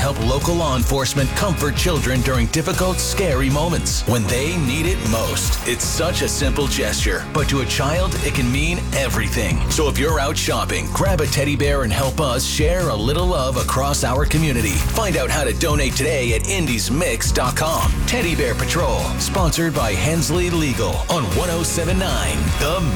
help local law enforcement comfort children during difficult, scary moments when they need it most. It's such a simple gesture, but to a child, it can mean everything. So if you're out shopping, grab a teddy bear and help us share a little love across our community. Find out how to donate today at indiesmix.com. Teddy Bear Patrol, sponsored by Hensley Legal on 107.9 The